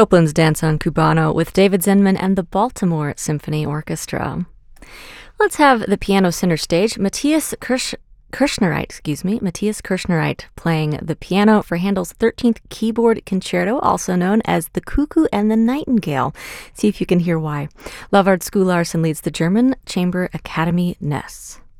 Copland's Danzon Cubano with David Zinman and the Baltimore Symphony Orchestra. Let's have the piano center stage. Matthias Kirschnereit playing the piano for Handel's 13th Keyboard Concerto, also known as The Cuckoo and the Nightingale. See if you can hear why. Lavard Skularsson leads the German Chamber Academy Ness.